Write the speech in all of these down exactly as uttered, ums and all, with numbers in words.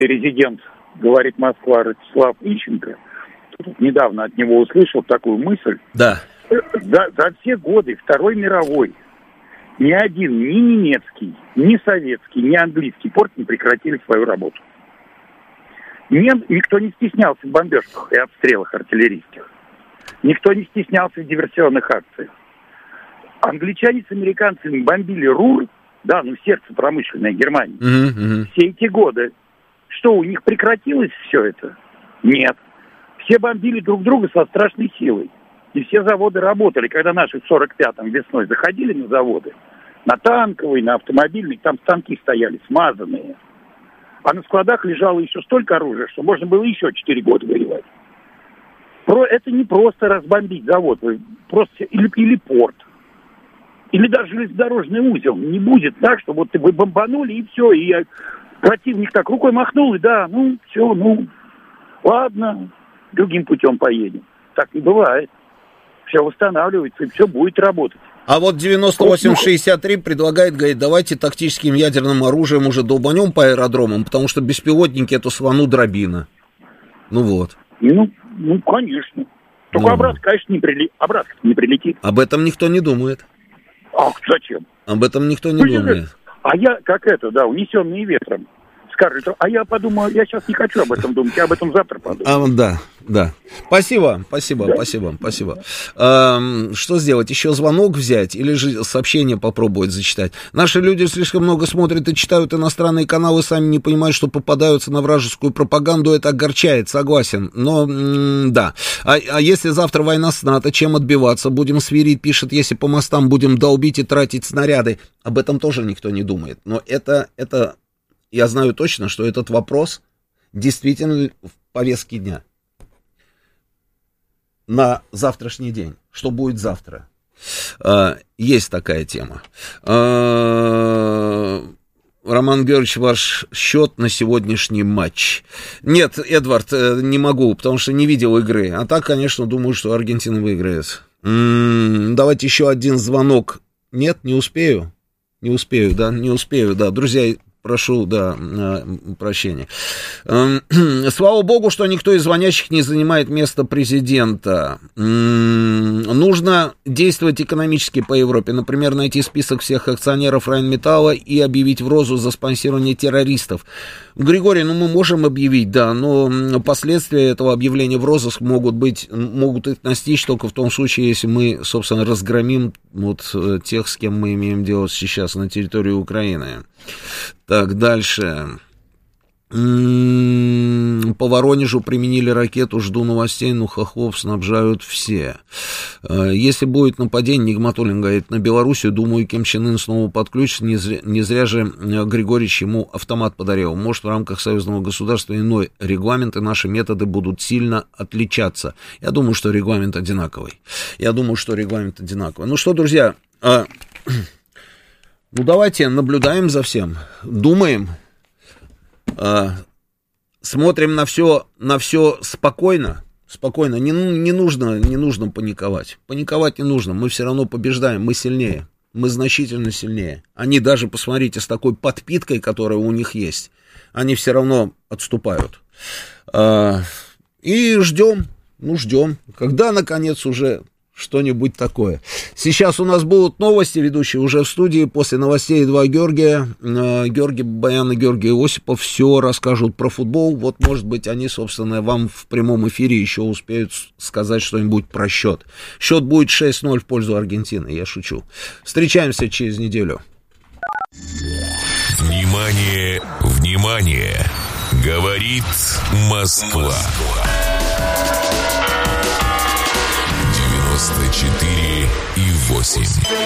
резидент, говорит Москва, Ростислав Ищенко, недавно от него услышал такую мысль. Да. За, за все годы Второй мировой ни один, ни немецкий, ни советский, ни английский порт не прекратили свою работу. Нем, никто не стеснялся в бомбежках и обстрелах артиллерийских. Никто не стеснялся в диверсионных акциях. Англичане с американцами бомбили Рур, да, ну сердце промышленной Германии. Mm-hmm, mm-hmm. Все эти годы. Что, у них прекратилось все это? Нет. Все бомбили друг друга со страшной силой. И все заводы работали. Когда наши в сорок пятом весной заходили на заводы, на танковый, на автомобильный, там станки стояли смазанные. А на складах лежало еще столько оружия, что можно было еще четыре года воевать. Про, это не просто разбомбить завод, просто или, или порт, или даже железнодорожный узел. Не будет так, что вот вы бомбанули и все, и противник так рукой махнул, и да, ну все, ну ладно, другим путем поедем. Так не бывает. Все восстанавливается, и все будет работать. А вот девяносто восемь шестьдесят три предлагает, говорит, давайте тактическим ядерным оружием уже долбанем по аэродромам, потому что беспилотники это свану дробина. Ну вот. Ну, ну конечно. Только ну. обратно, конечно, не, прили... обратно не прилетит. Об этом никто не думает. Ах, зачем? Об этом никто не Вы думает. А я, как это, да, унесенные ветром. Скажет, а я подумаю, я сейчас не хочу об этом думать, я об этом завтра подумаю. А, да, да. Спасибо, спасибо, да? спасибо, спасибо. А, что сделать? Еще звонок взять или же сообщение попробовать зачитать? Наши люди слишком много смотрят и читают иностранные каналы, сами не понимают, что попадаются на вражескую пропаганду. Это огорчает, согласен. Но, м- да. А, а если завтра война с НАТО, чем отбиваться? Будем свирить, пишет, если по мостам будем долбить и тратить снаряды. Об этом тоже никто не думает. Но это, это... Я знаю точно, что этот вопрос действительно в повестке дня. На завтрашний день. Что будет завтра? А, есть такая тема. А, Роман Георгиевич, ваш счет на сегодняшний матч. Нет, Эдвард, не могу, потому что не видел игры. А так, конечно, думаю, что Аргентина выиграет. М-м, давайте еще один звонок. Нет, не успею. Не успею, да, не успею, да. Друзья, прошу, да, прощения. Слава богу, что никто из звонящих не занимает место президента. Нужно действовать экономически по Европе. Например, найти список всех акционеров Райнметалла и объявить в розыск за спонсирование террористов. Григорий, ну мы можем объявить, да, но последствия этого объявления в розыск могут быть, могут их настичь только в том случае, если мы, собственно, разгромим вот тех, с кем мы имеем дело сейчас на территории Украины. Так, дальше. М-м-м, по Воронежу применили ракету, жду новостей, ну хохлов снабжают все. Если будет нападение, Нигматуллин говорит, на Белоруссию, думаю, Ким Чен Ын снова подключится, не зря, не зря же Григорьевич ему автомат подарил. Может, в рамках союзного государства иной регламент, и наши методы будут сильно отличаться. Я думаю, что регламент одинаковый. Я думаю, что регламент одинаковый. Ну что, друзья, а... ну давайте наблюдаем за всем, думаем, э, смотрим на все, на все спокойно, спокойно, не, не, нужно, не нужно паниковать, паниковать не нужно, мы все равно побеждаем, мы сильнее, мы значительно сильнее. Они даже, посмотрите, с такой подпиткой, которая у них есть, они все равно отступают. Э, и ждем, ну ждем, когда наконец уже... что-нибудь такое. Сейчас у нас будут новости, ведущие уже в студии. После новостей два Георгия, э, Георгий Баян и Георгий Осипов все расскажут про футбол. Вот, может быть, они, собственно, вам в прямом эфире еще успеют сказать что-нибудь про счет. Счет будет шесть ноль в пользу Аргентины, я шучу. Встречаемся через неделю. Внимание, внимание! Говорит Москва. девяносто четыре и восемь.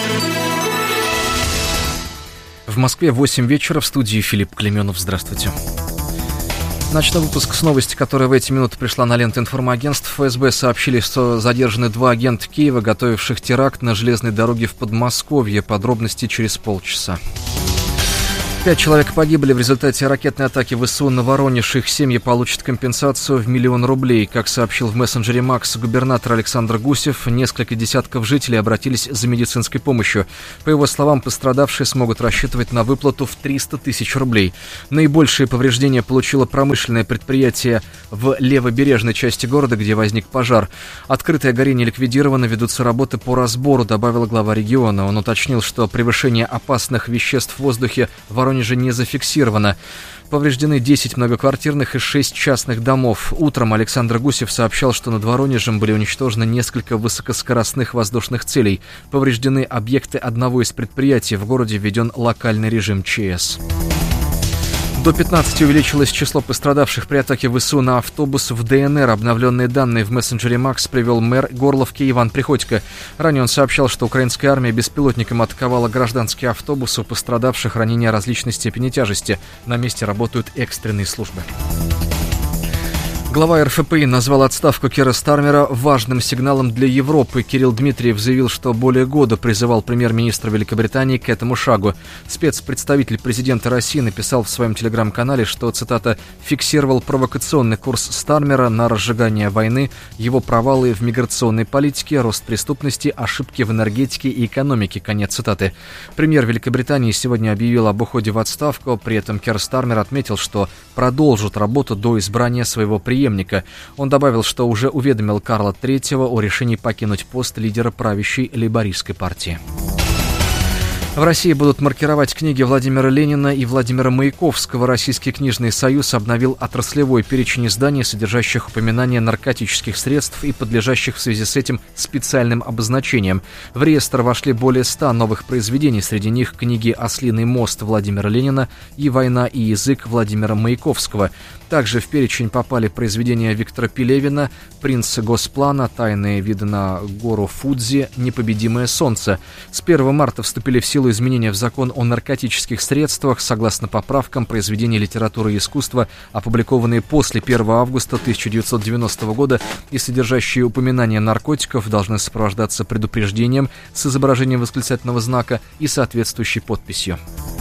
В Москве восемь вечера, в студии Филипп Клеменов. Здравствуйте. Начну выпуск с новости, которая в эти минуты пришла на ленту информагентств. ФСБ сообщили, что задержаны два агента Киева, готовивших теракт на железной дороге в Подмосковье. Подробности через полчаса. Пять человек погибли в результате ракетной атаки ВСУ на Воронеж. Их семьи получат компенсацию в миллион рублей. Как сообщил в мессенджере Макс губернатор Александр Гусев, несколько десятков жителей обратились за медицинской помощью. По его словам, пострадавшие смогут рассчитывать на выплату в триста тысяч рублей. Наибольшие повреждения получило промышленное предприятие в левобережной части города, где возник пожар. Открытое горение ликвидировано, ведутся работы по разбору, добавил глава региона. Он уточнил, что превышение опасных веществ в воздухе в Воронеже не зафиксировано. Повреждены десять многоквартирных и шесть частных домов. Утром Александр Гусев сообщал, что над Воронежем были уничтожены несколько высокоскоростных воздушных целей. Повреждены объекты одного из предприятий. В городе введен локальный режим ЧС. До пятнадцати увеличилось число пострадавших при атаке ВСУ на автобус в ДНР. Обновленные данные в мессенджере Макс привел мэр Горловки Иван Приходько. Ранее он сообщал, что украинская армия беспилотником атаковала гражданский автобус. У пострадавших ранения различной степени тяжести. На месте работают экстренные службы. Глава эр эф пэ и назвал отставку Кира Стармера важным сигналом для Европы. Кирилл Дмитриев заявил, что более года призывал премьер-министра Великобритании к этому шагу. Спецпредставитель президента России написал в своем телеграм-канале, что, цитата, «фиксировал провокационный курс Стармера на разжигание войны, его провалы в миграционной политике, рост преступности, ошибки в энергетике и экономике». Конец цитаты. Премьер Великобритании сегодня объявил об уходе в отставку. При этом Кир Стармер отметил, что продолжит работу до избрания своего преемника. Он добавил, что уже уведомил Карла третьего о решении покинуть пост лидера правящей лейбористской партии. В России будут маркировать книги Владимира Ленина и Владимира Маяковского. Российский книжный союз обновил отраслевой перечень изданий, содержащих упоминания наркотических средств и подлежащих в связи с этим специальным обозначением. В реестр вошли более ста новых произведений. Среди них книги «Ослиный мост» Владимира Ленина и «Война и язык» Владимира Маяковского. Также в перечень попали произведения Виктора Пелевина, «Принц Госплана», «Тайные виды на гору Фудзи», «Непобедимое солнце». С первого марта вступили в силу изменения в закон о наркотических средствах. Согласно поправкам, произведения литературы и искусства, опубликованные после первого августа тысяча девятьсот девяностого года и содержащие упоминания наркотиков, должны сопровождаться предупреждением с изображением восклицательного знака и соответствующей подписью.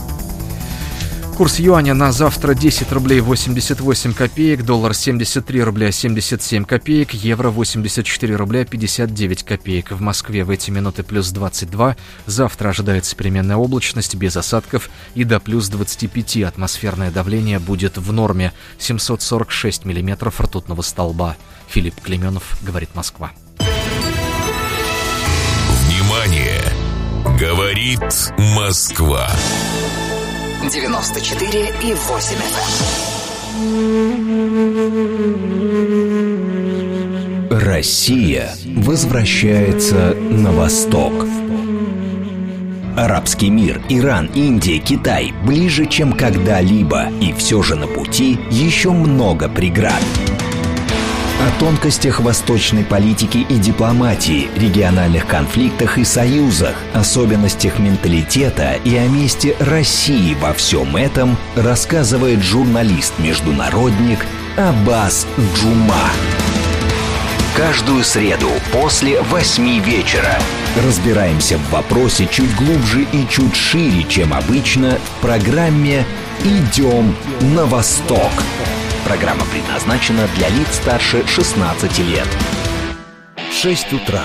Курс юаня на завтра десять рублей восемьдесят восемь копеек, доллар семьдесят три рубля семьдесят семь копеек, евро восемьдесят четыре рубля пятьдесят девять копеек. В Москве в эти минуты плюс двадцать два. Завтра ожидается переменная облачность без осадков и до плюс двадцати пяти. Атмосферное давление будет в норме. семьсот сорок шесть миллиметров ртутного столба. Филипп Клеменов, говорит Москва. Внимание! Говорит Москва. девяносто четыре и восемь эф эм. Россия возвращается на восток. Арабский мир, Иран, Индия, Китай ближе, чем когда-либо. И все же на пути еще много преград. О тонкостях восточной политики и дипломатии, региональных конфликтах и союзах, особенностях менталитета и о месте России во всем этом рассказывает журналист-международник Аббас Джума. Каждую среду после восьми вечера разбираемся в вопросе чуть глубже и чуть шире, чем обычно, в программе «Идем на восток». Программа предназначена для лиц старше шестнадцати лет. Шесть утра.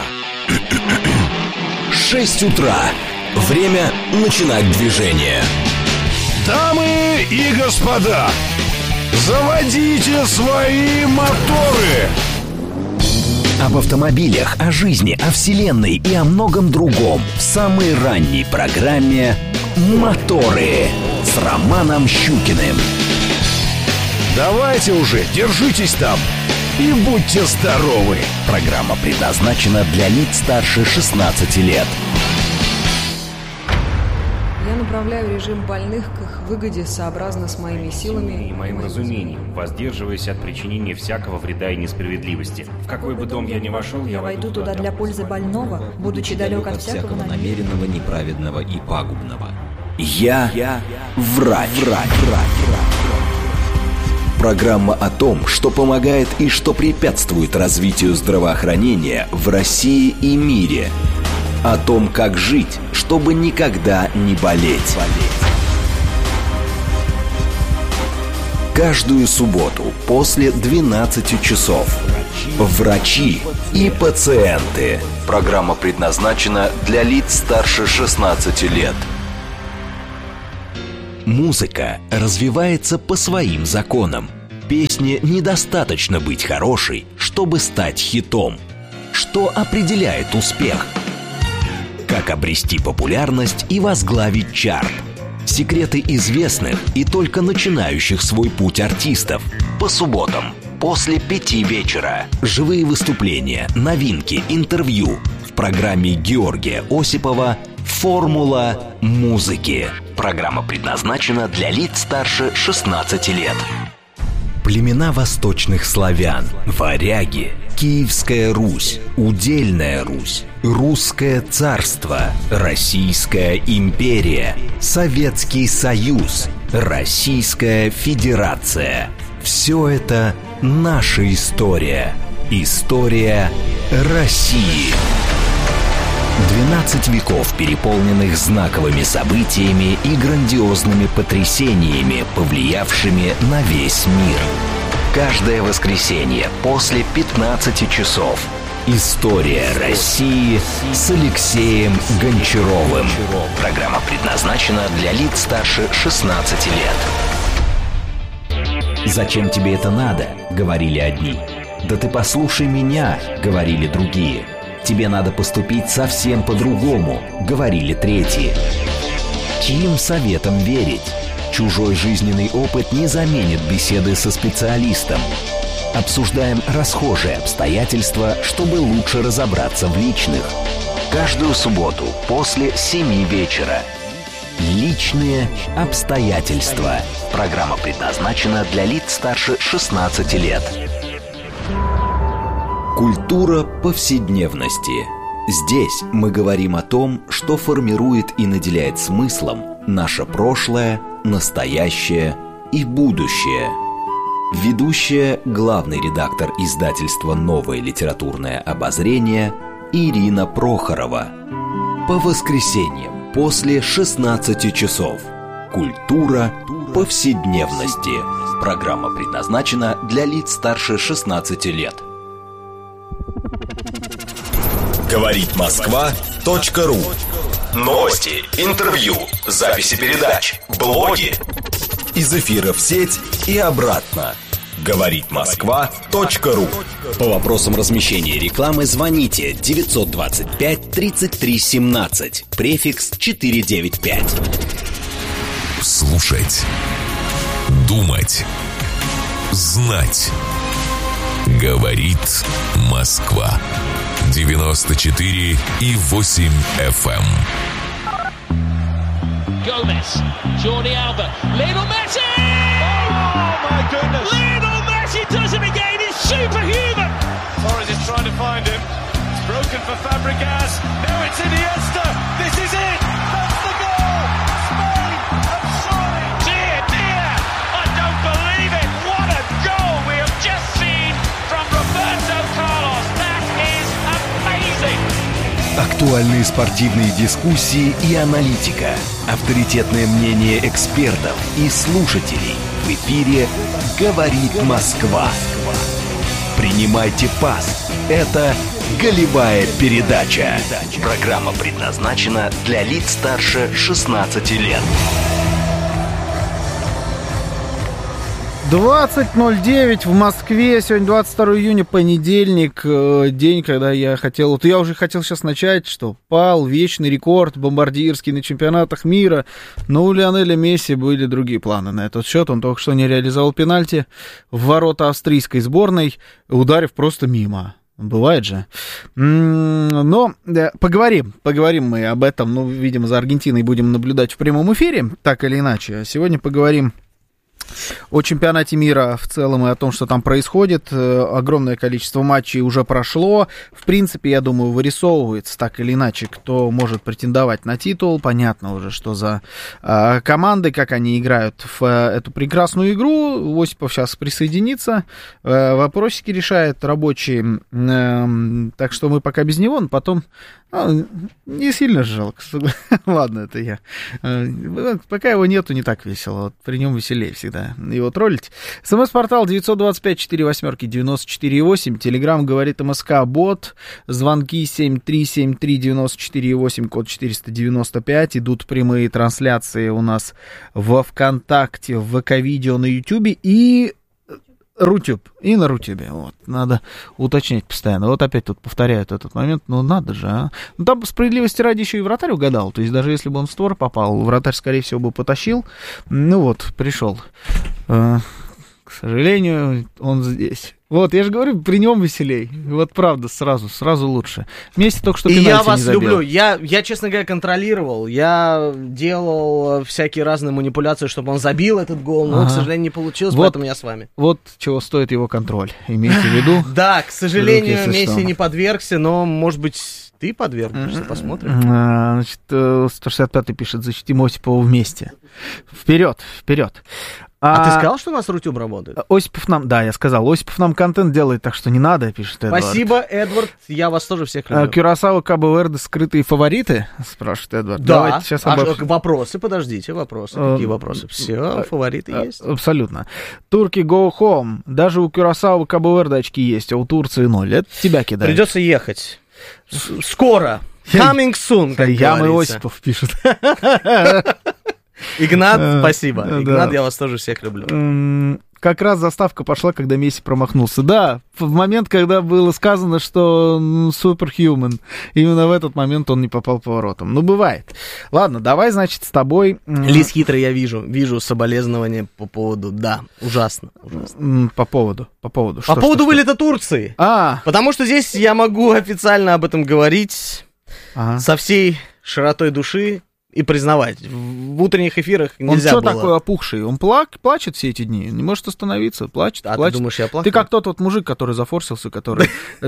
Шесть утра. Время начинать движение. Дамы и господа, заводите свои моторы. Об автомобилях, о жизни, о вселенной и о многом другом в самой ранней программе «Моторы» с Романом Щукиным. Давайте уже, держитесь там и будьте здоровы. Программа предназначена для лиц старше шестнадцати лет. Я направляю режим больных к их выгоде сообразно с моими силами и моим разумением, воздерживаясь от причинения всякого вреда и несправедливости. В какой бы дом я ни вошел, я войду туда для пользы больного, будучи далек от всякого намеренного, неправедного и пагубного. Я, я врач. врач, врач, врач. Программа о том, что помогает и что препятствует развитию здравоохранения в России и мире. О том, как жить, чтобы никогда не болеть. Каждую субботу после двенадцати часов. Врачи и пациенты. Программа предназначена для лиц старше шестнадцати лет. Музыка развивается по своим законам. Песне недостаточно быть хорошей, чтобы стать хитом. Что определяет успех? Как обрести популярность и возглавить чарт? Секреты известных и только начинающих свой путь артистов. По субботам после пяти вечера. Живые выступления, новинки, интервью. В программе Георгия Осипова «Формула музыки». Программа предназначена для лиц старше шестнадцати лет. Племена восточных славян, варяги, Киевская Русь, Удельная Русь, Русское царство, Российская империя, Советский Союз, Российская Федерация. Все это наша история. История России. двенадцать веков, переполненных знаковыми событиями и грандиозными потрясениями, повлиявшими на весь мир. Каждое воскресенье после пятнадцати часов. История России с Алексеем Гончаровым. Программа предназначена для лиц старше шестнадцати лет. «Зачем тебе это надо?» — говорили одни. «Да ты послушай меня!» — говорили другие. «Тебе надо поступить совсем по-другому», — говорили третьи. Чьим советам верить? Чужой жизненный опыт не заменит беседы со специалистом. Обсуждаем расхожие обстоятельства, чтобы лучше разобраться в личных. Каждую субботу после семи вечера. Личные обстоятельства. Программа предназначена для лиц старше шестнадцати лет. Культура повседневности. Здесь мы говорим о том, что формирует и наделяет смыслом наше прошлое, настоящее и будущее. Ведущая, главный редактор издательства «Новое литературное обозрение» Ирина Прохорова. По воскресеньям после шестнадцати часов. Культура повседневности. Программа предназначена для лиц старше шестнадцати лет. Говорит Москва точка ру. Новости, интервью, записи передач, блоги. Из эфира в сеть и обратно. Говорит Москва точка ру. По вопросам размещения рекламы звоните девятьсот двадцать пять тридцать три семнадцать, префикс четыреста девяносто пять. Слушать, думать, знать. Говорит Москва. девяносто четыре и восемь эф эм. Gomez, Jordi Alba, Lionel Messi! Oh my goodness! Lionel Messi does it again, it's superhuman! Torres is trying to find him, it's broken for Fabregas, now it's Iniesta, this is it! That's the goal! Spain have surely! Dear, dear, I don't believe it! What a goal we have just seen from Roberto Carlos! That is amazing! Актуальные спортивные дискуссии и аналитика. Авторитетное мнение экспертов и слушателей. В эфире «Говорит Москва». Принимайте пас. Это голевая передача. Программа предназначена для лиц старше шестнадцати лет. двадцать ноль девять в Москве, сегодня двадцать второго июня, понедельник, день, когда я хотел, вот я уже хотел сейчас начать, что пал вечный рекорд бомбардирский на чемпионатах мира, но у Лионеля Месси были другие планы на этот счет, он только что не реализовал пенальти в ворота австрийской сборной, ударив просто мимо. Бывает же. Но поговорим, поговорим мы об этом, ну, видимо, за Аргентиной будем наблюдать в прямом эфире, так или иначе. Сегодня поговорим о чемпионате мира в целом и о том, что там происходит. Огромное количество матчей уже прошло. В принципе, я думаю, вырисовывается так или иначе, кто может претендовать на титул. Понятно уже, что за э, команды, как они играют в э, эту прекрасную игру. Осипов сейчас присоединится. Э, вопросики решает рабочие. Э, так что мы пока без него, но потом Ну, не сильно жалко. Ладно, это я. Пока его нету, не так весело. Вот при нем веселее всегда его троллить. СМС-портал девять два пять четыре восемь девяносто четыре восемь. Телеграм говорит МСК Бот. Звонки семь три семь три девяносто четыре восемь, код четыреста девяносто пять. Идут прямые трансляции у нас во ВКонтакте, в ВК-видео, на Ютубе и... Рутюб. И на Рутюбе. Вот. Надо уточнять постоянно. Вот опять тут повторяют этот момент. Ну, надо же, а. Ну, там справедливости ради еще и вратарь угадал. То есть даже если бы он в створ попал, вратарь, скорее всего, бы потащил. Ну вот, пришел. К сожалению, он здесь. Вот, я же говорю, при нем веселей. Вот правда, сразу, сразу лучше. Месси только что пенальти не забил. И я вас люблю. Я, я, честно говоря, контролировал. Я делал всякие разные манипуляции, чтобы он забил этот гол, но, ага. к сожалению, не получилось, вот, поэтому я с вами. Вот чего стоит его контроль. Имейте в виду. Да, к сожалению, Месси не подвергся, но, может быть, ты подвергнешься, посмотрим. Значит, сто шестьдесят пятый пишет, защитим Осипова вместе. Вперед, вперед. А, а ты сказал, что у нас Рутюб работает? Осипов нам, да, я сказал, Осипов нам контент делает, так что не надо, пишет Эдвард. Спасибо, Эдвард, я вас тоже всех люблю. Кюрасао, Кабо-Верде скрытые фавориты, спрашивает Эдвард. Да, давайте сейчас а обобщ... вопросы, подождите, вопросы, а, какие вопросы? Все, фавориты а, есть. Абсолютно. Турки go home, даже у Кюрасао, Кабо-Верде очки есть, а у Турции ноль. Это тебя кидает. Придется ехать. Скоро. Coming soon, как Ямы Осипов пишет. Игнат, спасибо. Игнат, да. Я вас тоже всех люблю. Как раз заставка пошла, когда Месси промахнулся. Да, в момент, когда было сказано, что суперхьюман, именно в этот момент он не попал по воротам. Ну, бывает. Ладно, давай, значит, с тобой... Лис хитрый я вижу. Вижу соболезнования по поводу... Да, ужасно. ужасно. По поводу, по поводу. По что, поводу что, вылета что? Турции. А. Потому что здесь я могу официально об этом говорить ага. со всей широтой души. И признавать, в утренних эфирах нельзя он что было. Такой опухший? Он плак, плачет все эти дни, не может остановиться, плачет, а плачет. Ты думаешь, я плакал? Ты как тот вот мужик, который зафорсился, который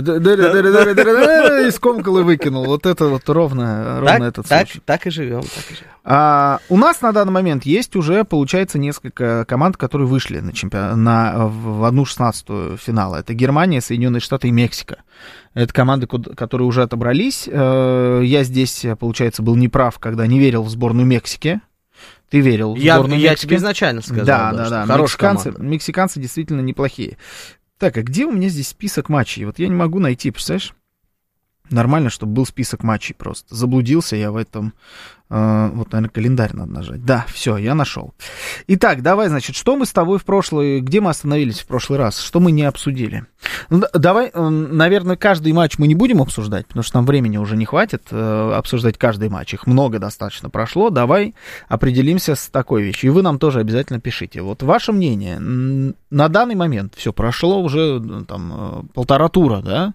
и скомкал и выкинул. Вот это вот ровно этот случай. Так и живем, так и живем. У нас на данный момент есть уже, получается, несколько команд, которые вышли на чемпионат в одну шестнадцатую финала. Это Германия, Соединенные Штаты и Мексика. Это команды, которые уже отобрались. Я здесь, получается, был неправ, когда не верил в сборную Мексики. Ты верил в я, сборную я Мексики? Я тебе изначально сказал. Да, да, да, да. Мексиканцы, мексиканцы действительно неплохие. Так, а где у меня здесь список матчей? Вот я не могу найти, представляешь? Нормально, чтобы был список матчей просто. Заблудился я в этом... Э, вот, наверное, календарь надо нажать. Да, все, я нашел. Итак, давай, значит, что мы с тобой в прошлый... Где мы остановились в прошлый раз? Что мы не обсудили? Ну, давай, э, наверное, каждый матч мы не будем обсуждать, потому что нам времени уже не хватит э, обсуждать каждый матч. Их много достаточно прошло. Давай определимся с такой вещью. И вы нам тоже обязательно пишите. Вот ваше мнение. На данный момент все прошло уже там полтора тура, да?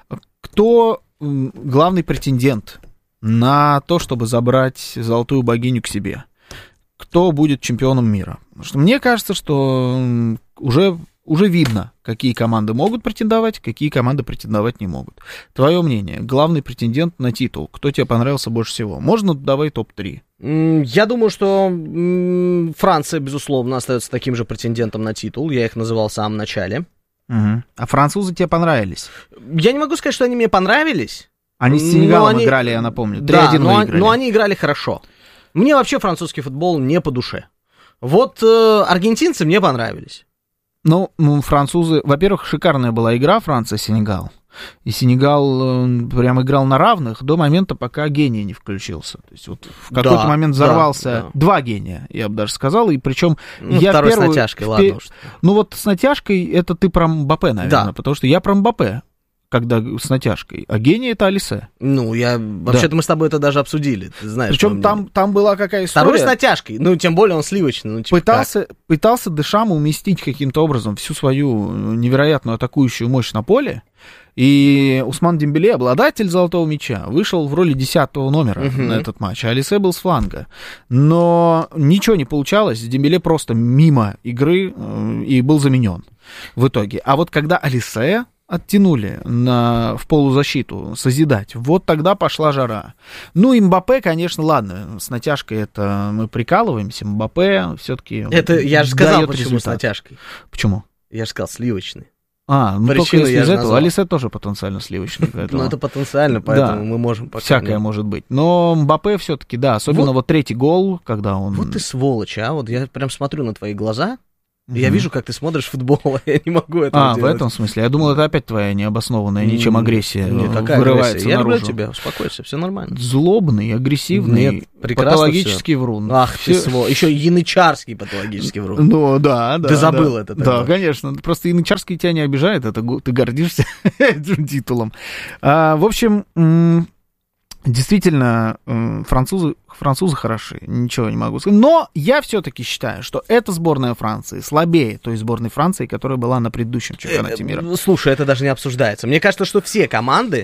Кто... главный претендент на то, чтобы забрать золотую богиню к себе? Кто будет чемпионом мира? Потому что мне кажется, что уже, уже видно, какие команды могут претендовать, какие команды претендовать не могут. Твое мнение, главный претендент на титул, кто тебе понравился больше всего? Можно давай топ три. Я думаю, что Франция, безусловно, остается таким же претендентом на титул. Я их называл в самом начале. Угу. А французы тебе понравились? Я не могу сказать, что они мне понравились. Они с Сенегалом они... играли, я напомню. три один да, но, но они играли хорошо. Мне вообще французский футбол не по душе. Вот э, аргентинцы мне понравились. Ну, французы... Во-первых, шикарная была игра Франция-Сенегал. И Сенегал э, прям играл на равных до момента, пока гений не включился. То есть вот в какой-то да, момент взорвался да, да. два гения, я бы даже сказал. И причем ну, я второй первый, с натяжкой, в, ладно уж. Ну вот с натяжкой это ты про Мбаппе, наверное. Да. Потому что я про Мбаппе, когда с натяжкой. А гений это Олисе. Ну, я... Вообще-то да. мы с тобой это даже обсудили. Ты знаешь, причем там, там была какая история. Второй с натяжкой. Ну, тем более он сливочный. Ну, типа пытался, пытался Дешам уместить каким-то образом всю свою невероятную атакующую мощь на поле. И Усман Дембеле, обладатель золотого мяча, вышел в роли десятого номера uh-huh. на этот матч. А Олисе был с фланга. Но ничего не получалось. Дембеле просто мимо игры э, и был заменен в итоге. А вот когда Олисе оттянули на, в полузащиту созидать, вот тогда пошла жара. Ну, и Мбаппе, конечно, ладно, с натяжкой это мы прикалываемся. Мбаппе все-таки... Это я же сказал, почему результат. С натяжкой. Почему? Я же сказал, сливочный. А, ну Причину только если я из же этого. назвал. Алисе тоже потенциально сливочный. Ну, это потенциально, поэтому мы можем пока... Всякое может быть. Но Мбаппе все-таки, да, особенно вот третий гол, когда он... Вот ты сволочь, а? Вот я прям смотрю на твои глаза, и я вижу, как ты смотришь футбол, а я не могу этого а, делать. А, в этом смысле? Я думал, это опять твоя необоснованная ничем агрессия Нет, какая вырывается агрессия? Я наружу. люблю тебя, успокойся, все нормально. Злобный, агрессивный, Нет, патологический всё. врун. Ах Всё... ты сволочь. Еще янычарский патологический врун. Ну, да, да. Ты забыл да. это Да, тогда. конечно. Просто янычарский тебя не обижает, это ты гордишься этим титулом. А, в общем... Действительно, французы, французы хороши, ничего не могу сказать. Но я все-таки считаю, что эта сборная Франции слабее той сборной Франции, которая была на предыдущем чемпионате мира. Слушай, это даже не обсуждается. Мне кажется, что все команды,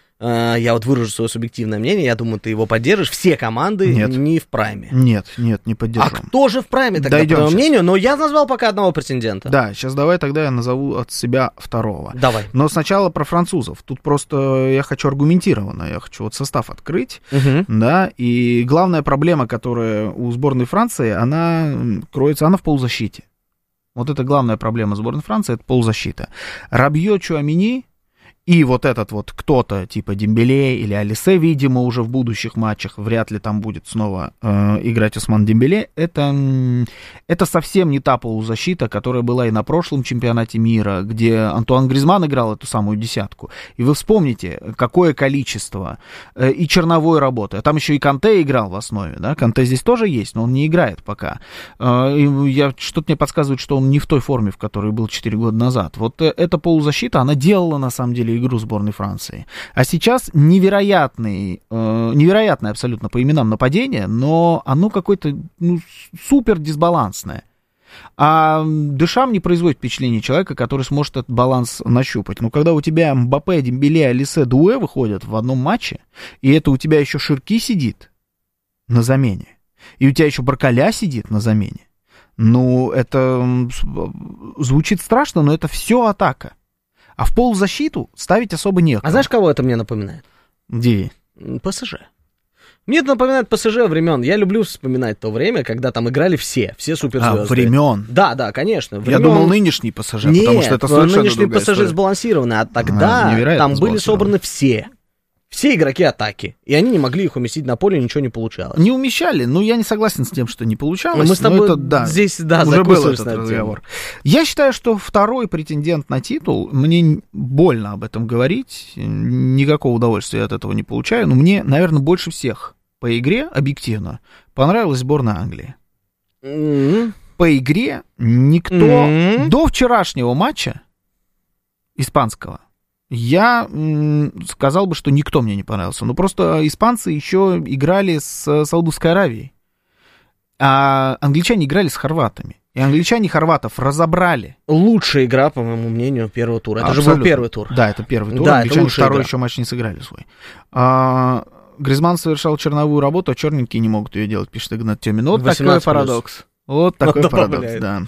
я вот выражу свое субъективное мнение, я думаю, ты его поддержишь, все команды нет. не в прайме. Нет, нет, не поддержу. А кто же в прайме тогда, Дойдем по твоему сейчас. мнению? Но я назвал пока одного претендента. Да, сейчас давай тогда я назову от себя второго. Давай. Но сначала про французов. Тут просто я хочу аргументированно, я хочу вот состав открыть, угу. да, и главная проблема, которая у сборной Франции, она кроется, она в полузащите. Вот это главная проблема сборной Франции, это полузащита. Рабье, Чуамини и вот этот вот кто-то типа Дембеле или Алисе, видимо, уже в будущих матчах, вряд ли там будет снова э, играть Осман Дембеле, это, это совсем не та полузащита, которая была и на прошлом чемпионате мира, где Антуан Гризман играл эту самую десятку. И вы вспомните, какое количество э, и черновой работы. А там еще и Канте играл в основе, да, Канте здесь тоже есть, но он не играет пока. Э, и я, что-то мне подсказывает, что он не в той форме, в которой был четыре года назад. Вот э, эта полузащита, она делала на самом деле игру сборной Франции. А сейчас невероятный, э, невероятное абсолютно по именам нападение, но оно какое-то ну, супер дисбалансное. А Дешам не производит впечатление человека, который сможет этот баланс нащупать. Но когда у тебя Мбаппе, Дембеле, Алисе, Дуэ выходят в одном матче, и это у тебя еще Ширки сидит на замене, и у тебя еще Баркаля сидит на замене, ну, это звучит страшно, но это все атака. А в полузащиту ставить особо некого. А знаешь, кого это мне напоминает? Где? ПСЖ. Мне это напоминает ПСЖ времен. Я люблю вспоминать то время, когда там играли все, все суперзвезды. А, времен? Да, да, конечно. Времен... Я думал, нынешний ПСЖ, Нет, потому что это совершенно нынешний другая ПСЖ история. сбалансированный, а тогда а, там были собраны все. Все игроки атаки, и они не могли их уместить на поле, ничего не получалось. Не умещали, но я не согласен с тем, что не получалось. Мы с тобой это, да, здесь, да, уже был этот на разговор. Я считаю, что второй претендент на титул, мне больно об этом говорить, никакого удовольствия от этого не получаю, но мне, наверное, больше всех по игре, объективно, понравилась сборная Англии. Mm-hmm. По игре никто mm-hmm. до вчерашнего матча испанского я м, сказал бы, что никто мне не понравился. Ну, просто испанцы еще играли с Саудовской Аравией, а англичане играли с хорватами. И англичане хорватов разобрали. Лучшая игра, по моему мнению, первого тура. Это Абсолютно. же был первый тур. Да, это первый тур. Да, англичане второй игра. еще матч не сыграли свой. А, Гризман совершал черновую работу, а черненькие не могут ее делать, пишет Игнат Тёмин. Вот такой парадокс. Вот такой парадокс, да.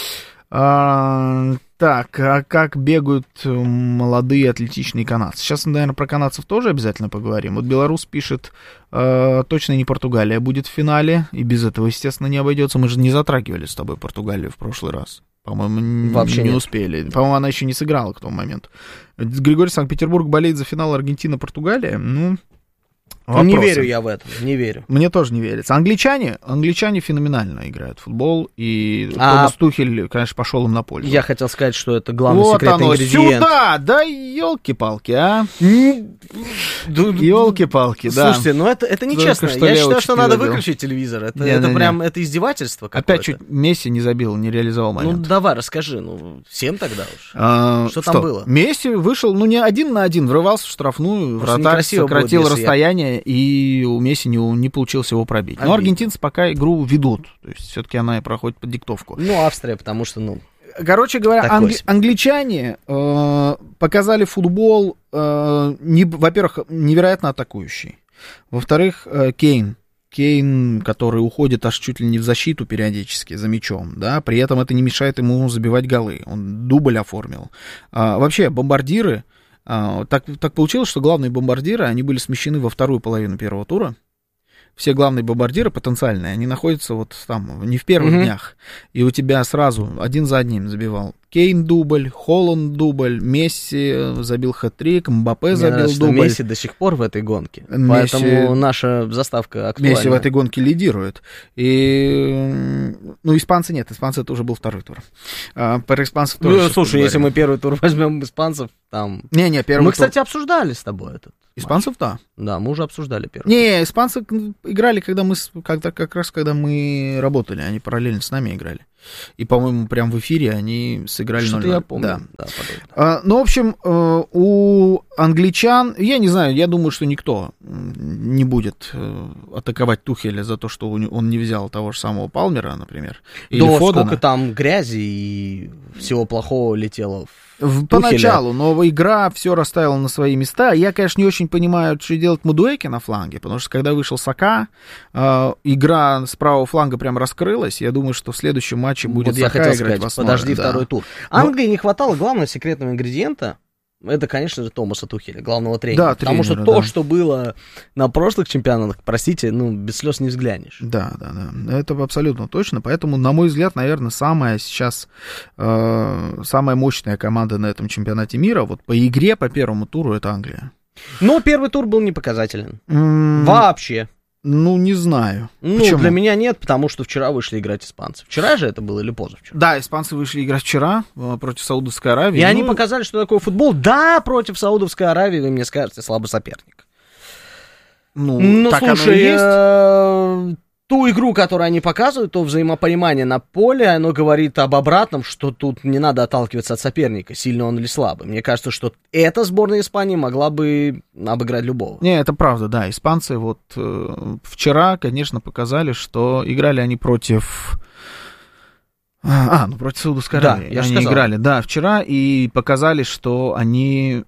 А, так, а как бегают молодые атлетичные канадцы? Сейчас, наверное, про канадцев тоже обязательно поговорим. Вот белорус пишет, э, точно не Португалия будет в финале, и без этого, естественно, не обойдется. Мы же не затрагивали с тобой Португалию в прошлый раз. По-моему, Вообще не нет. успели. По-моему, она еще не сыграла к тому моменту. Григорий Санкт-Петербург болеет за финал Аргентина-Португалия. Ну, вопросы. Не верю я в это, не верю. Мне тоже не верится. Англичане, англичане феноменально играют в футбол, и а... Томас Тухель, конечно, пошел им на пользу. Я хотел сказать, что это главный вот секретный оно, ингредиент. Сюда, да, елки-палки, а? Елки-палки, да. Слушайте, ну это, это нечестно. Я считаю, что надо выключить телевизор. Это, не, это не, прям, не. это издевательство какое-то. Опять чуть Месси не забил, не реализовал момент. Ну давай, расскажи, ну всем тогда уж. А, что, что там было? Месси вышел, ну не один на один, врывался в штрафную, вратарь сократил будет, расстояние, я... и у Месси не, не получилось его пробить. Обидно. Но аргентинцы пока игру ведут, то есть все-таки она и проходит под диктовку. Ну, Австрия, потому что, ну... Короче говоря, англи- англичане э, показали футбол, э, не, во-первых, невероятно атакующий. Во-вторых, э, Кейн. Кейн, который уходит аж чуть ли не в защиту периодически за мячом, да, при этом это не мешает ему забивать голы. Он дубль оформил. А, вообще, бомбардиры, а, так, так получилось, что главные бомбардиры, они были смещены во вторую половину первого тура. все главные бомбардиры потенциальные, они находятся вот там, не в первых mm-hmm. днях. И у тебя сразу один за одним забивал. Кейн дубль, Холланд дубль, Месси забил хэт-трик, Мбаппе Мне забил нравится, дубль. Что Месси до сих пор в этой гонке. Месси... Поэтому наша заставка актуальна. Месси в этой гонке лидирует. И... Ну, испанцы нет, испанцы это уже был второй тур. А, про испанцев тоже. Ну, слушай, если мы первый тур возьмем испанцев, там... Не-не, первый Мы, тур... кстати, обсуждали с тобой этот. Испанцев, да. Да, мы уже обсуждали первый. Не, испанцы играли, когда мы, когда, как раз когда мы работали, они параллельно с нами играли. И, по-моему, прям в эфире они сыграли ноль ноль. Что-то я помню. Да. Да, а, ну, в общем, у англичан, я не знаю, я думаю, что никто не будет атаковать Тухеля за то, что он не взял того же самого Палмера, например. Или да, Фодена. Сколько там грязи и всего плохого летело в Поначалу, но игра все расставила на свои места. Я, конечно, не очень понимаю, что делать Мадуэки на фланге, потому что когда вышел Сака, э, игра с правого фланга прям раскрылась. Я думаю, что в следующем матче будет вот Сака я хотел играть сказать, в основе. Подожди да. второй тур. Англии но... не хватало главного секретного ингредиента. Это, конечно же, Томаса Тухеля, главного тренера. Да, потому тренера, что то, да. что было на прошлых чемпионатах, простите, ну, без слез не взглянешь. Да, да, да. Это абсолютно точно. Поэтому, на мой взгляд, наверное, самая сейчас э, самая мощная команда на этом чемпионате мира, вот по игре, по первому туру, это Англия. Но первый тур был не показателен. Mm. Вообще. Ну, не знаю. Ну, Почему? Для меня нет, потому что вчера вышли играть испанцы. Вчера же это было или позавчера? Да, испанцы вышли играть вчера против Саудовской Аравии. И ну... они показали, что такое футбол. Да, против Саудовской Аравии, вы мне скажете, слабый соперник. Ну, ну так слушай, оно и есть. Э- ту игру, которую они показывают, то взаимопонимание на поле, оно говорит об обратном, что тут не надо отталкиваться от соперника, сильный он или слабый. Мне кажется, что эта сборная Испании могла бы обыграть любого. Не, это правда, да. Испанцы вот э, вчера, конечно, показали, что играли они против... А, ну против Саудовской Аравии. Да, я они сказал. играли, да, вчера, и показали, что они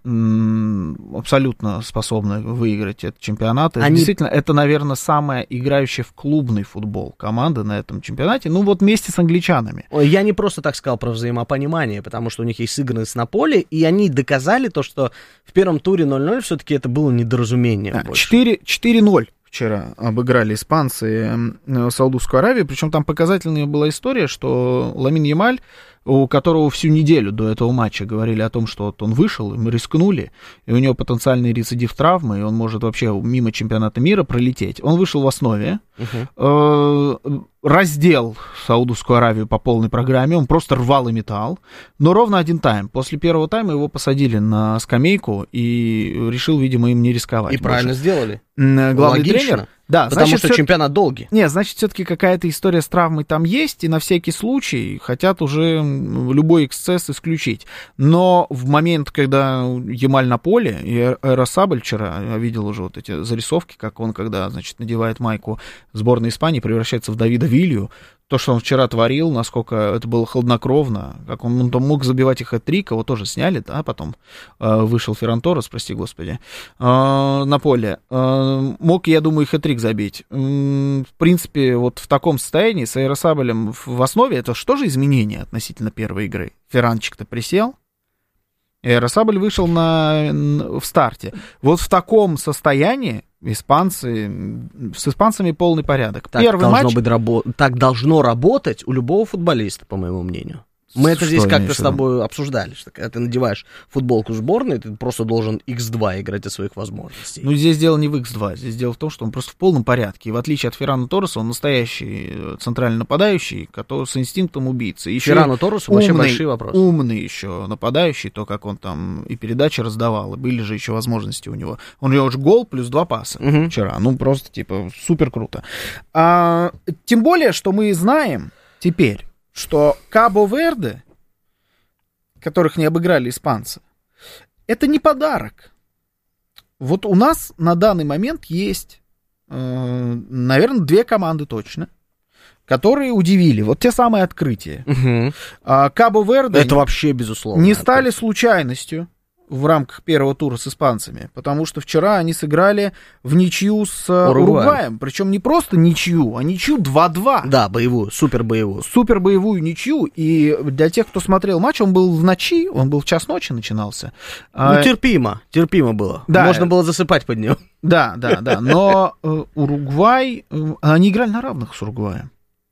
м, абсолютно способны выиграть этот чемпионат. Они... Действительно, это, наверное, самая играющая в клубный футбол команда на этом чемпионате, ну вот вместе с англичанами. Ой, я не просто так сказал про взаимопонимание, потому что у них есть сыгранность на поле, и они доказали то, что в первом туре ноль ноль все-таки это было недоразумение. Да, четыре ноль. Вчера обыграли испанцы э, Саудовскую Аравию, причем там показательная была история, что Ламин Ямаль, у которого всю неделю до этого матча говорили о том, что вот он вышел, и мы рискнули, и у него потенциальный рецидив травмы, и он может вообще мимо чемпионата мира пролететь. Он вышел в основе, uh-huh. э, раздел Саудовскую Аравию по полной программе, он просто рвал и метал, но ровно один тайм. После первого тайма его посадили на скамейку и решил, видимо, им не рисковать. И больше. Правильно сделали. Главный Логично. тренер. Да, потому значит, что все... чемпионат долгий. Не, значит, все-таки какая-то история с травмой там есть, и на всякий случай хотят уже любой эксцесс исключить. Но в момент, когда Ямаль на поле, и Эросабль вчера, я видел уже вот эти зарисовки, как он, когда, значит, надевает майку сборной Испании, превращается в Давида Вилью, то, что он вчера творил, насколько это было хладнокровно, как он, он мог забивать их хэт-трик, его тоже сняли, да, потом э, вышел Ферран Торрес, прости господи, э, на поле. Э, мог, я думаю, и хэт-трик забить. Э, в принципе, вот в таком состоянии с Эросаблем в, в основе, это что же изменение относительно первой игры? Ферранчик-то присел, и Эросабль вышел на, на, в старте. Вот в таком состоянии испанцы, с испанцами полный порядок. Так Первый должно матч... быть рабо... так должно работать у любого футболиста, по моему мнению. Мы это Что здесь как-то с в виду? тобой обсуждали, что когда ты надеваешь футболку сборной, ты просто должен икс два играть от своих возможностей. Ну, здесь дело не в икс два, здесь дело в том, что он просто в полном порядке. И в отличие от Феррана Торреса, он настоящий центральный нападающий, который с инстинктом убийцы. Еще Феррану Торресу вообще большие вопросы. Умный еще нападающий, то, как он там и передачи раздавал, и были же еще возможности у него. Он у него же гол плюс два паса угу. вчера. Ну, просто, типа, супер круто. А, тем более, что мы знаем теперь, что Кабо-Верде, которых не обыграли испанцы, это не подарок. Вот у нас на данный момент есть, э, наверное, две команды точно, которые удивили. Вот те самые открытия. Угу. А, Кабо-Верде это вообще безусловно. не стали случайностью в рамках первого тура с испанцами, потому что вчера они сыграли в ничью с Уругваем. Уругваем. Причем не просто ничью, а ничью два-два. Да, боевую, супер боевую. Супер боевую ничью. И для тех, кто смотрел матч, он был в ночи, он был в час ночи начинался. Ну, терпимо, терпимо было. Да. Можно было засыпать под него. Да, да, да. Но э, Уругвай, э, они играли на равных с Уругваем.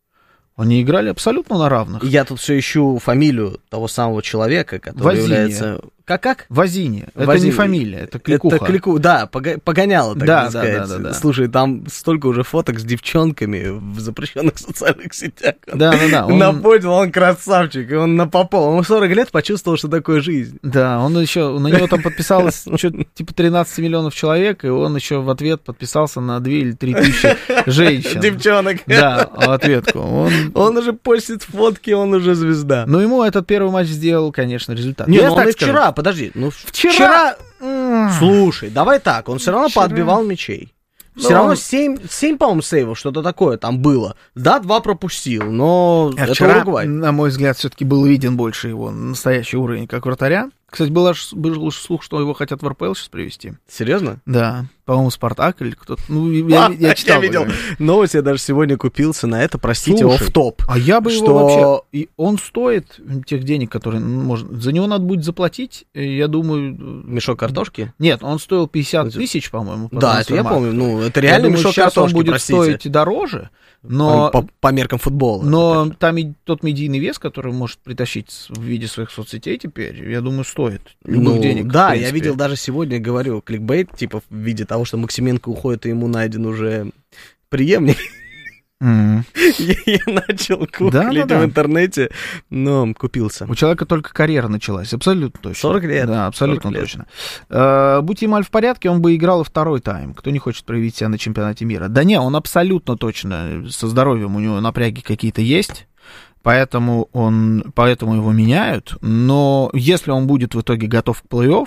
Они играли абсолютно на равных. Я тут все ищу фамилию того самого человека, который Вазини. является... Как-как? Вазини. Это Вазини. не фамилия, это кликуха. Это клику... Да, погоняло, так да, сказать. Да, да, да, да. Слушай, там столько уже фоток с девчонками в запрещенных социальных сетях. Да, да, да. Он... Напомнил, он красавчик, и он напопол. Он в сорок лет почувствовал, что такое жизнь. Да, он еще... На него там подписалось что-то типа тринадцать миллионов человек, и он еще в ответ подписался на две или три тысячи женщин. Девчонок. Да, в ответку. Он... он уже постит фотки, он уже звезда. Ну, ему этот первый матч сделал, конечно, результат. Не, ну он и вчера, подожди, ну вчера... вчера... Слушай, давай так, он все равно вчера... поотбивал мячей. Все но равно он... семь, семь, по-моему, сейвов, что-то такое там было. Да, два пропустил, но а это вчера, Уругвай. На мой взгляд, все-таки был виден больше его настоящий уровень как вратаря. Кстати, был, аж, был слух, что его хотят в эр пэ эл сейчас привезти. Серьезно? Да. По-моему, Спартак или кто-то. Ну, я, а, я читал. Я видел новость, я даже сегодня купился на это, простите, офф-топ. А я бы что... его вообще... И он стоит тех денег, которые... Можно... За него надо будет заплатить, я думаю... Мешок картошки? Нет, он стоил пятьдесят тысяч, по-моему. По да, это я помню. Ну, это реально думаю, мешок сейчас картошки, он будет простите. стоить дороже. Но, по, по меркам футбола. Но там и тот медийный вес, который может притащить в виде своих соцсетей теперь, я думаю, стоит любых ну, денег. Да, я видел даже сегодня, говорю, кликбейт, типа в виде того, что Максименко уходит, и ему найден уже преемник. Mm. я, я начал гуглить да, да, да. в интернете, но купился. У человека только карьера началась, абсолютно точно. сорок лет. Да, абсолютно точно. Uh, будь Ямаль в порядке, он бы играл и второй тайм. Кто не хочет проявить себя на чемпионате мира? Да не, он абсолютно точно, со здоровьем у него напряги какие-то есть. Поэтому, он, поэтому его меняют. Но если он будет в итоге готов к плей-офф,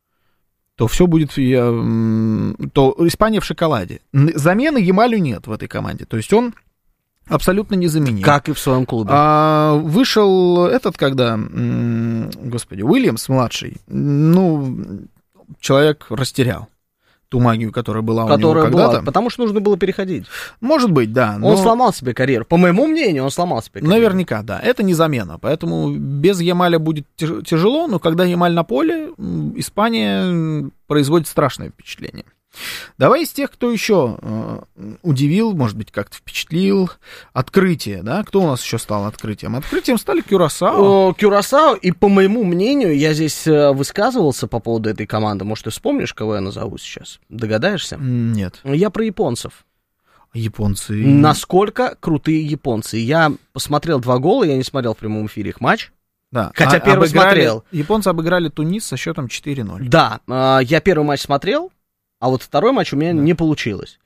то все будет... То Испания в шоколаде. Замены Ямалю нет в этой команде. То есть он абсолютно незаменим. Как и в своем клубе. А, вышел этот, когда... Господи, Уильямс младший. Ну, человек растерял ту магию, которая была которая у него когда-то. Была, потому что нужно было переходить. Может быть, да. Но... Он сломал себе карьеру. По моему мнению, он сломал себе карьеру. Наверняка, да. Это не замена. Поэтому без Ямаля будет тяжело, но когда Ямаль на поле, Испания производит страшное впечатление. Давай из тех, кто еще э, удивил, может быть, как-то впечатлил. Открытие, да? Кто у нас еще стал открытием? Открытием стали Кюрасао. О, Кюрасао, и по моему мнению, я здесь э, высказывался по поводу этой команды. Может, ты вспомнишь, кого я назову сейчас? Догадаешься? Нет. Я про японцев. Японцы. Насколько крутые японцы. Я посмотрел два гола, я не смотрел в прямом эфире их матч. Да. Хотя а, первый обыграли, смотрел. Японцы обыграли Тунис со счетом четыре ноль. Да, э, я первый матч смотрел. А вот второй матч у меня да. не получилось.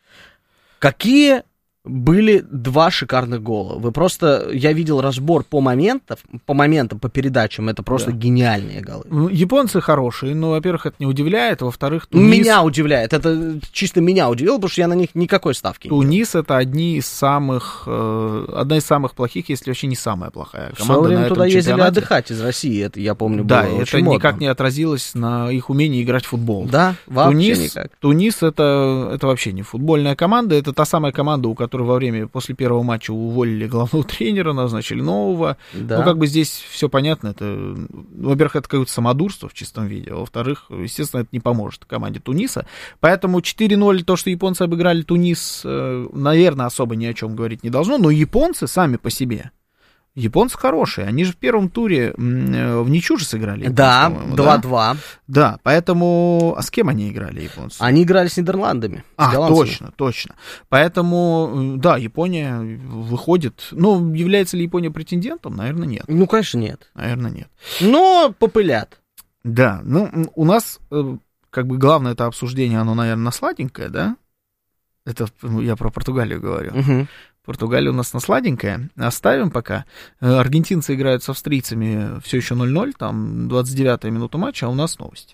Какие были два шикарных гола? Вы просто... Я видел разбор по моментам, по моментам, по передачам. Это просто да. гениальные голы. Японцы хорошие, но, во-первых, это не удивляет. Во-вторых, Тунис... Меня удивляет. Это чисто меня удивило, потому что я на них никакой ставки не делал. Тунис — это одни из самых... Э, одна из самых плохих, если вообще не самая плохая команда. В свое время на туда этом ездили чемпионате. Отдыхать из России. Это, я помню, да, было это очень модно. никак не отразилось на их умении играть в футбол. Да, вообще Тунис, никак. Тунис это, это вообще не футбольная команда. Это та самая команда, у которой во время... После первого матча уволили главного тренера, назначили нового. Да. Ну, как бы здесь все понятно. Это, во-первых, это какое-то самодурство в чистом виде. Во-вторых, естественно, это не поможет команде Туниса. Поэтому четыре ноль, то, что японцы обыграли Тунис, наверное, особо ни о чем говорить не должно. Но японцы сами по себе. Японцы хорошие. Они же в первом туре в ничью же сыграли. Японцы, да, два-два. Да? да, поэтому... А с кем они играли, японцы? Они играли с Нидерландами. А, с голландцами. точно, точно. Поэтому, да, Япония выходит... Ну, является ли Япония претендентом? Наверное, нет. Ну, конечно, нет. Наверное, нет. Но попылят. Да, ну, у нас, как бы, главное это обсуждение, оно, наверное, сладенькое, да? Это я про Португалию говорю. Угу. Португалия у нас на сладенькое. Оставим пока. Аргентинцы играют с австрийцами все еще ноль ноль. Там двадцать девятая минута матча, а у нас новости.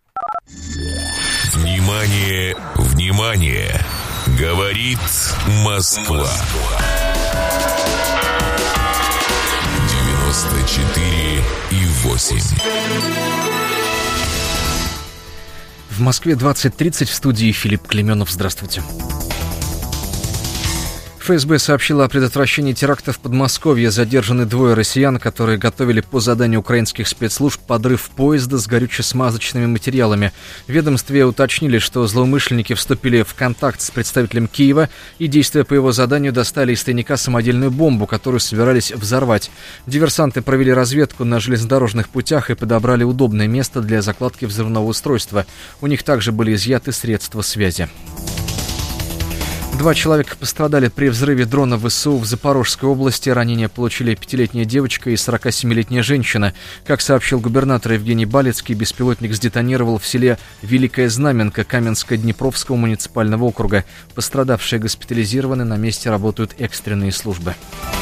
Внимание, внимание! Говорит Москва. девяносто четыре и восемь. В Москве двадцать тридцать, в студии Филипп Клеменов. Здравствуйте. ФСБ сообщила о предотвращении терактов в Подмосковье. Задержаны двое россиян, которые готовили по заданию украинских спецслужб подрыв поезда с горюче-смазочными материалами. В ведомстве уточнили, что злоумышленники вступили в контакт с представителем Киева и, действуя по его заданию, достали из тайника самодельную бомбу, которую собирались взорвать. Диверсанты провели разведку на железнодорожных путях и подобрали удобное место для закладки взрывного устройства. У них также были изъяты средства связи. Два человека пострадали при взрыве дрона ВСУ в Запорожской области. Ранения получили пятилетняя девочка и сорокасемилетняя женщина. Как сообщил губернатор Евгений Балицкий, беспилотник сдетонировал в селе Великая Знаменка Каменско-Днепровского муниципального округа. Пострадавшие госпитализированы, на месте работают экстренные службы.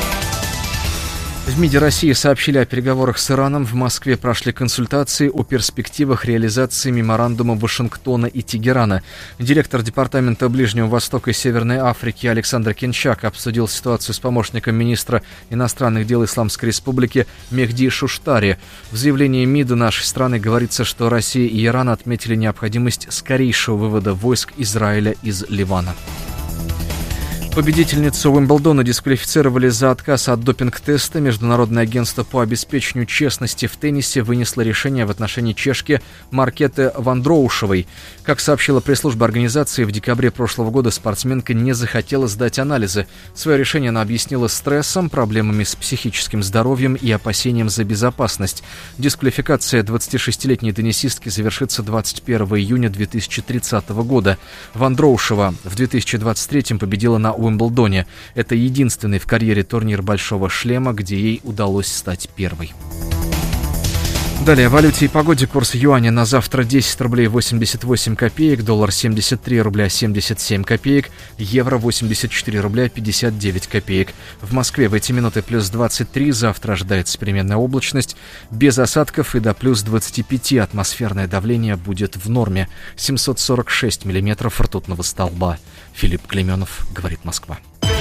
В МИДе России сообщили о переговорах с Ираном. В Москве прошли консультации о перспективах реализации меморандума Вашингтона и Тегерана. Директор Департамента Ближнего Востока и Северной Африки Александр Кенчак обсудил ситуацию с помощником министра иностранных дел Исламской Республики Мехди Шуштари. В заявлении МИДа нашей страны говорится, что Россия и Иран отметили необходимость скорейшего вывода войск Израиля из Ливана. Победительницу Уимблдона дисквалифицировали за отказ от допинг-теста. Международное агентство по обеспечению честности в теннисе вынесло решение в отношении чешки Маркеты Вандроушевой. Как сообщила пресс-служба организации, в декабре прошлого года спортсменка не захотела сдать анализы. Свое решение она объяснила стрессом, проблемами с психическим здоровьем и опасением за безопасность. Дисквалификация двадцатишестилетней теннисистки завершится двадцать первого июня две тысячи тридцатого года. Вандроушева в две тысячи двадцать третьем победила на Уимблдоне. Это единственный в карьере турнир «Большого шлема», где ей удалось стать первой. Далее о валюте и погоде. Курс юаня на завтра десять рублей восемьдесят восемь копеек, доллар семьдесят три рубля семьдесят семь копеек, евро восемьдесят четыре рубля пятьдесят девять копеек. В Москве в эти минуты плюс двадцать три, завтра ожидается переменная облачность, без осадков и до плюс двадцать пять. Атмосферное давление будет в норме. семьсот сорок шесть миллиметров ртутного столба. Филипп Клеменов, говорит Москва.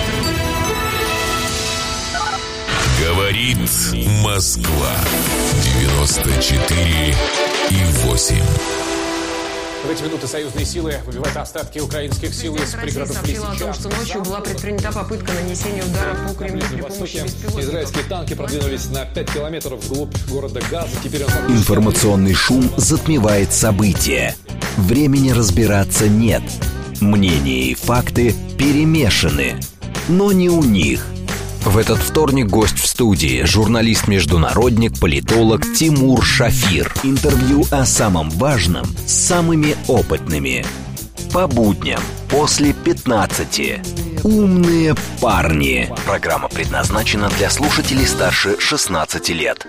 Говорит Москва. девяносто четыре и восемь. В эти минуты союзные силы выбивают остатки украинских сил из пригородов Лисичанска. Сообщила о том, что ночью была предпринята попытка нанесения удара по Кремлю при помощи беспилотников. Израильские танки продвинулись на пять километров вглубь города Газа. Теперь он... Информационный шум затмевает события. Времени разбираться нет. Мнения и факты перемешаны. Но не у них. В этот вторник гость в студии – журналист-международник, политолог Тимур Шафир. Интервью о самом важном с самыми опытными. По будням после пятнадцати. Умные парни. Программа предназначена для слушателей старше шестнадцати лет.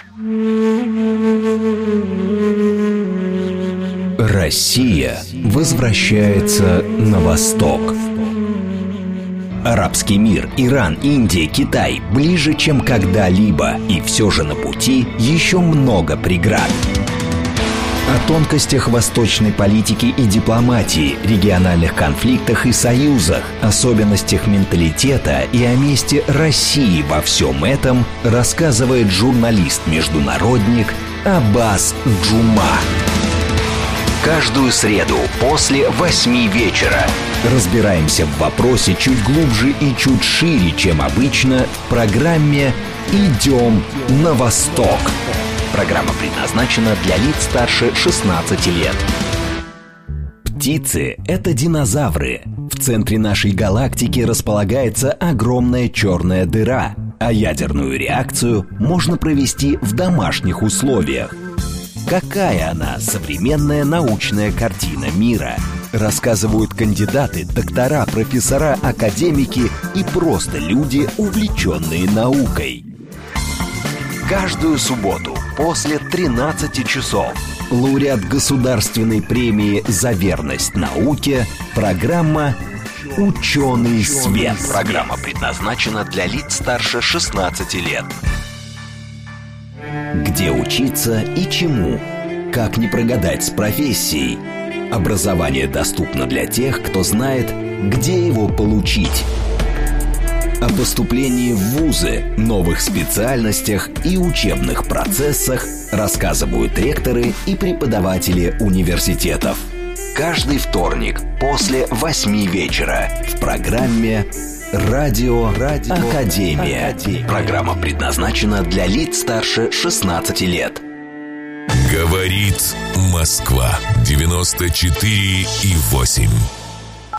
Россия возвращается на восток. Арабский мир, Иран, Индия, Китай ближе, чем когда-либо. И все же на пути еще много преград. О тонкостях восточной политики и дипломатии, региональных конфликтах и союзах, особенностях менталитета и о месте России во всем этом рассказывает журналист-международник Аббас Джума. Каждую среду после восьми вечера разбираемся в вопросе чуть глубже и чуть шире, чем обычно, в программе «Идем на восток». Программа предназначена для лиц старше шестнадцати лет. Птицы – это динозавры. В центре нашей галактики располагается огромная черная дыра, а ядерную реакцию можно провести в домашних условиях. Какая она, современная научная картина мира? Рассказывают кандидаты, доктора, профессора, академики и просто люди, увлеченные наукой. Каждую субботу после тринадцати часов лауреат государственной премии «За верность науке» программа «Ученый свет». Программа предназначена для лиц старше шестнадцати лет. Где учиться и чему? Как не прогадать с профессией? Образование доступно для тех, кто знает, где его получить. О поступлении в вузы, новых специальностях и учебных процессах рассказывают ректоры и преподаватели университетов. каждый вторник после восьми вечера в программе «Радио, Радио Академия». Академия. Программа предназначена для лиц старше шестнадцати лет. Говорит Москва. девяносто четыре и восемь.